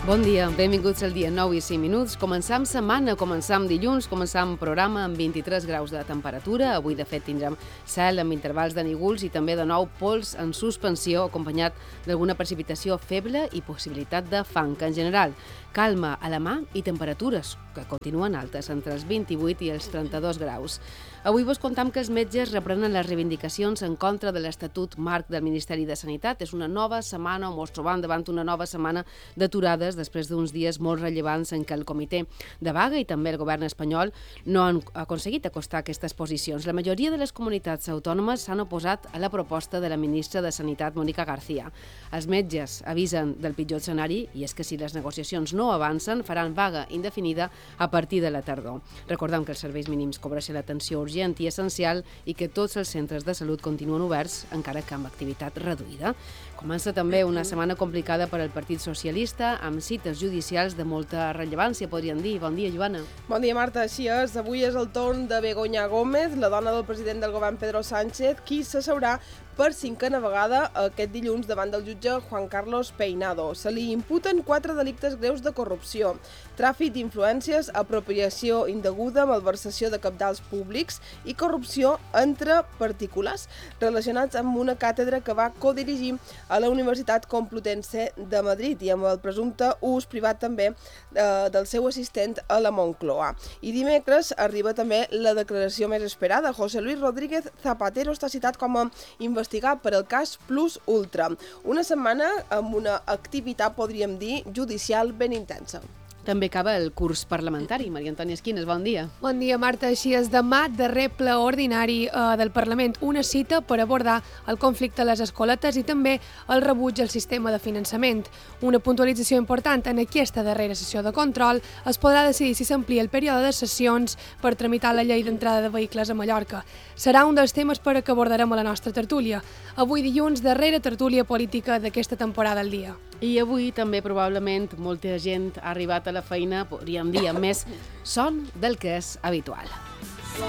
Bon dia, benvinguts al dia 9 i 5 minuts. Començam setmana, començam dilluns, començam programa amb 23 graus de temperatura. Avui, de fet, tindrem cel amb intervals de núvols i també de nou pols en suspensió, acompanyat d'alguna precipitació feble i possibilitat de fang. En general, calma a la mà i temperatures que continuen altes, entre els 28 i els 32 graus. Avui vos contam que els metges reprenen les reivindicacions en contra de l'Estatut Marc del Ministeri de Sanitat. És una nova setmana, o ens trobam davant una nova setmana d'aturades després d'uns dies molt rellevants en què el comitè de vaga i també el govern espanyol no han aconseguit acostar aquestes posicions. La majoria de les comunitats autònomes s'han oposat a la proposta de la ministra de Sanitat, Mónica García. Els metges avisen del pitjor escenari i és que si les negociacions no avancen, faran vaga indefinida a partir de la tardor. Recordem que els serveis mínims cobreixen l'atenció urgent i essencial i que tots els centres de salut continuen oberts, encara que amb activitat reduïda. Comença també una setmana complicada per al Partit Socialista, amb cites judicials de molta rellevància, podríem dir. Bon dia, Joana. Bon dia, Marta. Així és. Avui és el torn de Begoña Gómez, la dona del president del govern Pedro Sánchez, qui s'asseurà per cinquena vegada aquest dilluns davant del jutge Juan Carlos Peinado. Se li imputen 4 delictes greus de corrupció: tràfic d'influències, apropiació indeguda, malversació de cabdals públics i corrupció entre particulars, relacionats amb una càtedra que va codirigir a la Universitat Complutense de Madrid i amb el presumpte ús privat també del seu assistent a la Moncloa. I dimecres arriba també la declaració més esperada. José Luis Rodríguez Zapatero està citat com a investigat per al cas Plus Ultra. Una setmana amb una activitat, podríem dir, judicial ben intensa. També acaba el curs parlamentari. Maria Antònia Esquines, bon dia. Bon dia, Marta. Així és, demà, darrer ple ordinari del Parlament, una cita per abordar el conflicte a les escoletes i també el rebuig al sistema de finançament. Una puntualització important: en aquesta darrera sessió de control es podrà decidir si s'amplia el període de sessions per tramitar la llei d'entrada de vehicles a Mallorca. Serà un dels temes per que abordarem a la nostra tertúlia. Avui dilluns, darrera tertúlia política d'aquesta temporada al dia. I avui també probablement molta gent ha arribat a la feina, podríem dir, amb més son del que és habitual.